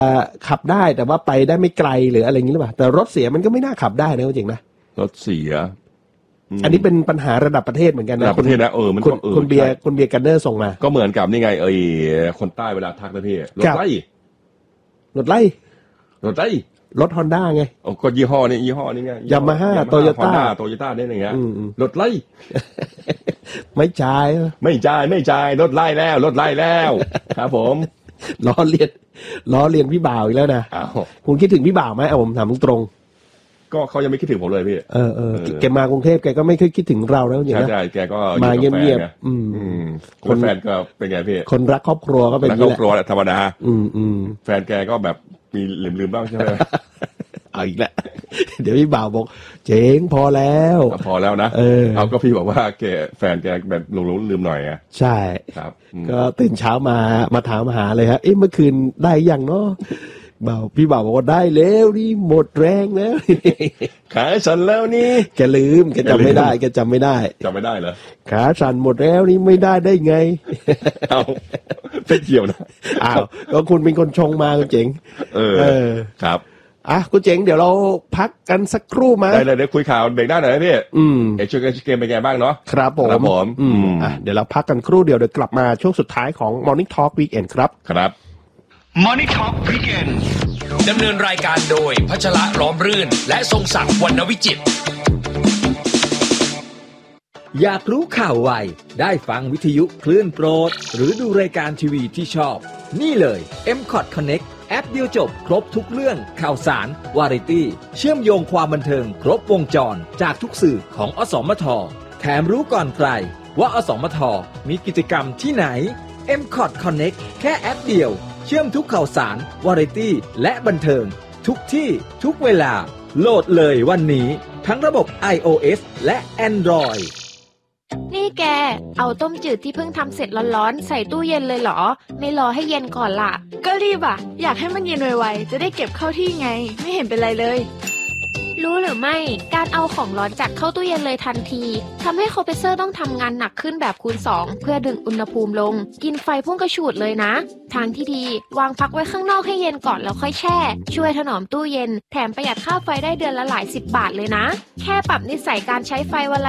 ขับได้แต่ว่าไปได้ไม่ไกลหรืออะไรอย่างนี้หรือเปล่าแต่รถเสียมันก็ไม่น่าขับได้นะจริงๆนะรถเสียอันนี้เป็นปัญหาระดับประเทศเหมือนกันนะระดับประเทศนะมันคุณเบียร์กันเนอร์ส่งมาก็เหมือนกับนี่ไงคนใต้เวลาทักนะพี่รถไล่รถ Honda ไงก็ยี่ห้อนี่ไง Yamaha Toyota นี่อย่างเงี้ยรถไล่ไม่จ่ายรถไล่แล้วครับผมล้อเลียนพี่บ่าวอีกแล้วนะคุณคิดถึงพี่บ่าวไหมผมถามตรงก็เขายังไม่คิดถึงผมเลยพี่แกมากรุงเทพแกก็ไม่เคยคิดถึงเราแล้วอย่างนี้ใช่แกก็มาเงียบๆคนแฟนก็เป็นไงพี่คนรักครอบครัวก็เป็นครอบครัวแหละธรรมดาแฟนแกก็แบบมีลืมบ้างใช่ไหมเอาอีกแล้วเดี๋ยวพี่บ่าวบอกเจ๋งพอแล้วนะเอาก็พี่บอกว่าแฟนแกแบบหลงลืมหน่อยอ่ะใช่ครับก็ตื่นเช้ามาถามหาเลยฮะเมื่อคืนได้ยังเนาะพี่บ่าวบอกว่าได้แล้วนี่หมดแรงแล้วขาสั่นแล้วนี่แกลืมแกจำไม่ได้เหรอขาสั่นหมดแล้วนี่ไม่ได้ไงเอาไม่เกี่ยวนะก็คุณเป็นคนชงมาคุณเจ๋งครับคุณเจ๋งเดี๋ยวเราพักกันสักครู่มั้ยได้เลยเดี๋ยวคุยข่าวเบรกหน้าหน่อยนะพี่ช่วยกันเกมเป็นไงบ้างเนาะครับผมเดี๋ยวเราพักกันครู่เดียวเดี๋ยวกลับมาช่วงสุดท้ายของ Morning Talk Weekend ครับ Morning Talk Weekend ดำเนินรายการโดยพัชระล้อมรื่นและทรงศักดิ์วรรณวิจิตรอยากรู้ข่าวไวได้ฟังวิทยุคลื่นโปรดหรือดูรายการทีวีที่ชอบนี่เลย MCOT Connect แอปเดียวจบครบทุกเรื่องข่าวสารวาไรตี้เชื่อมโยงความบันเทิงครบวงจรจากทุกสื่อของอสมทแถมรู้ก่อนใครว่าอสมทมีกิจกรรมที่ไหน MCOT Connect แค่แอปเดียวเชื่อมทุกข่าวสารวาไรตี้และบันเทิงทุกที่ทุกเวลาโหลดเลยวันนี้ทั้งระบบ iOS และ Android นี่แกเอาต้มจืดที่เพิ่งทำเสร็จร้อนๆใส่ตู้เย็นเลยเหรอไม่รอให้เย็นก่อนล่ะก็รีบอยากให้มันเย็นไวๆจะได้เก็บเข้าที่ไงไม่เห็นเป็นไรเลยรู้หรือไม่การเอาของร้อนจัดเข้าตู้เย็นเลยทันทีทำให้คอมเพรสเซอร์ต้องทำงานหนักขึ้นแบบคูณ2เพื่อดึงอุณหภูมิลงกินไฟพุ่งกระฉูดเลยนะทางที่ดีวางพักไว้ข้างนอกให้เย็นก่อนแล้วค่อยแช่ช่วยถนอมตู้เย็นแถมประหยัดค่าไฟได้เดือนละหลาย10 บาทเลยนะแค่ปรับนิสัยการใช้ไฟวันละ